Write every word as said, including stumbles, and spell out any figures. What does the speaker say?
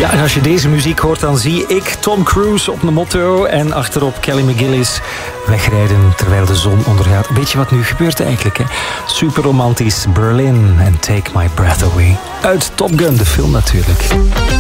Ja, en als je deze muziek hoort, dan zie ik Tom Cruise op een motto en achterop Kelly McGillis wegrijden terwijl de zon ondergaat. Weet je wat nu gebeurt eigenlijk, hè? Super romantisch, Berlin en Take My Breath Away. Uit Top Gun, de film natuurlijk.